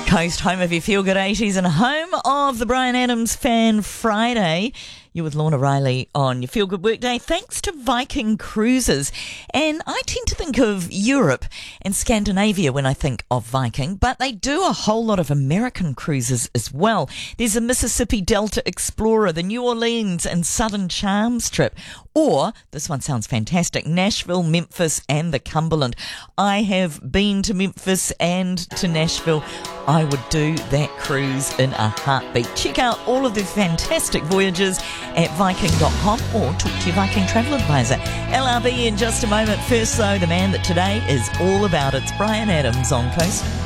Coast, home of your Feel Good 80s and home of the Bryan Adams Fan Friday. You're with Lorna Riley on your Feel Good Workday, thanks to Viking Cruises. And I tend to think of Europe and Scandinavia when I think of Viking, but they do a whole lot of American cruises as well. There's the Mississippi Delta Explorer, the New Orleans and Southern Charms trip, or, this one sounds fantastic, Nashville, Memphis and the Cumberland. I have been to Memphis and to Nashville. I would do that cruise in a heartbeat. Check out all of the fantastic voyages at Viking.com or talk to your Viking travel advisor. LRB in just a moment. First, though, the man that today is all about. It's Bryan Adams on Coast.